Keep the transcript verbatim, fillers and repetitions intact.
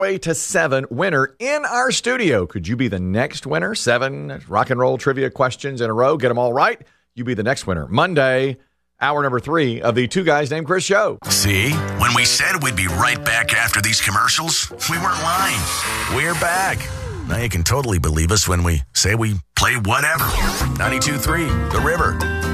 way to seven winner in our studio. Could you be the next winner? Seven rock and roll trivia questions in a row. Get them all right. You be the next winner. Monday, hour number three of the Two Guys Named Chris show. See? When we said we'd be right back after these commercials, we weren't lying. We're back. Now you can totally believe us when we say we play whatever. ninety-two point three, The River.